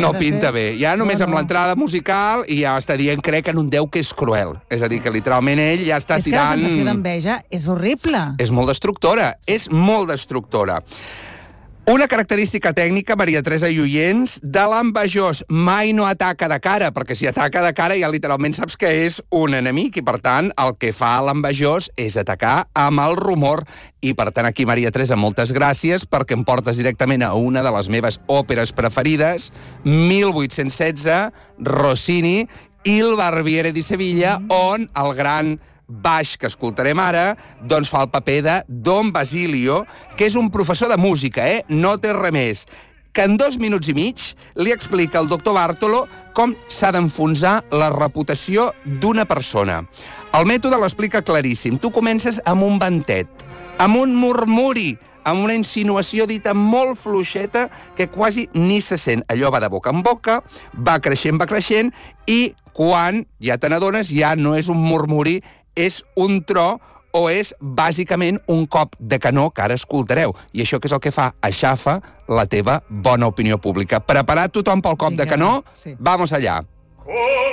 no pinta bé. Ja només amb l'entrada musical i ja està dient, crec, en un Déu que és cruel. És a dir, que literalment ell ja està tirant... És que la sensació d'enveja és horrible. És molt destructora, és molt destructora. Una característica tècnica, Maria Teresa i oients, de l'envejós mai no ataca de cara, perquè si ataca de cara ja literalment saps que és un enemic i, per tant, el que fa l'envejós és atacar amb el rumor. I, per tant, aquí, Maria Teresa, moltes gràcies perquè em portes directament a una de les meves òperes preferides, 1816, Rossini, Il Barbiere di Sevilla, on el gran baix que escoltarem ara, doncs fa el paper de Don Basilio, que és un professor de música, no té res més, que en 2 minuts i mig li explica al doctor Bartolo com s'ha d'enfonsar la reputació d'una persona. El mètode l'explica claríssim. Tu comences amb un ventet, amb un murmuri, amb una insinuació dita molt fluixeta que quasi ni se sent. Allò va de boca en boca, va creixent, i quan ja te n'adones ja no és un murmuri, és un tro o és, bàsicament, un cop de canó que ara escoltareu. I això que és el que fa? Aixafa la teva bona opinió pública. Preparat tothom pel cop de canó? Sí. Vamos allá.